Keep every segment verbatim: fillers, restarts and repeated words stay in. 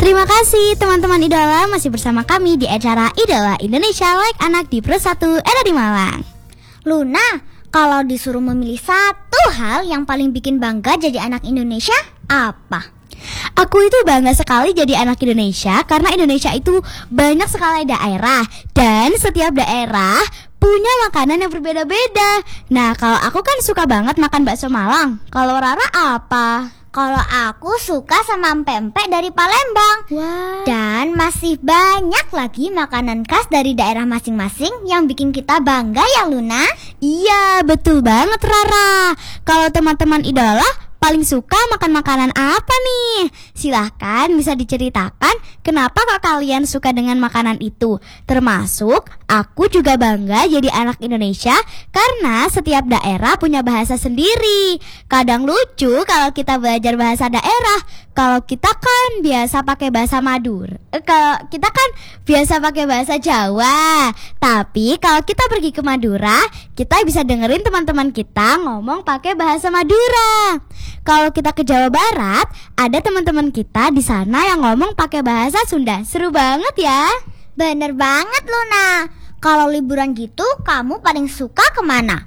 Terima kasih teman-teman Idola, masih bersama kami di acara Idola Indonesia Like Anak di Pro satu R R I Malang. Luna, kalau disuruh memilih satu hal yang paling bikin bangga jadi anak Indonesia, apa? Aku itu bangga sekali jadi anak Indonesia karena Indonesia itu banyak sekali daerah dan setiap daerah punya makanan yang berbeda-beda. Nah, kalau aku kan suka banget makan bakso Malang. Kalau Rara apa? Kalau aku suka sama pempek dari Palembang. Wah. Dan masih banyak lagi makanan khas dari daerah masing-masing yang bikin kita bangga ya Luna. Iya, betul banget Rara. Kalau teman-teman Idola paling suka makan makanan apa nih? Silahkan bisa diceritakan kenapa kok kalian suka dengan makanan itu. Termasuk aku juga bangga jadi anak Indonesia karena setiap daerah punya bahasa sendiri. Kadang lucu kalau kita belajar bahasa daerah. Kalau kita kan biasa pakai bahasa Madura. Eh, kalau kita kan biasa pakai bahasa Jawa. Tapi kalau kita pergi ke Madura, kita bisa dengerin teman-teman kita ngomong pakai bahasa Madura. Kalau kita ke Jawa Barat, ada teman-teman kita di sana yang ngomong pakai bahasa Sunda. Seru banget ya. Bener banget Luna. Kalau liburan gitu, kamu paling suka kemana?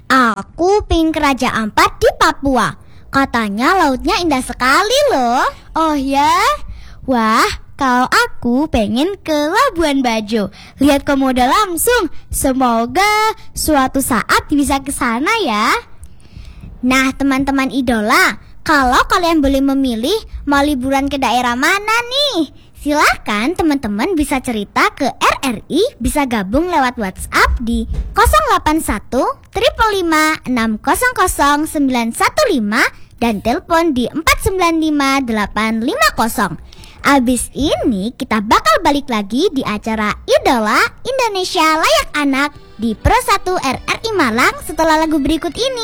Aku pingin ke Raja Ampat di Papua. Katanya lautnya indah sekali loh. Oh ya? Wah, kalau aku pengen ke Labuan Bajo. Lihat komodo langsung. Semoga suatu saat bisa ke sana ya. Nah teman-teman Idola, kalau kalian boleh memilih mau liburan ke daerah mana nih? Silahkan teman-teman bisa cerita ke R R I, bisa gabung lewat WhatsApp di nol delapan satu lima lima enam nol nol sembilan satu lima dan telepon di empat sembilan lima delapan lima nol. Abis ini kita bakal balik lagi di acara Idola Indonesia Layak Anak di Pro satu R R I Malang setelah lagu berikut ini.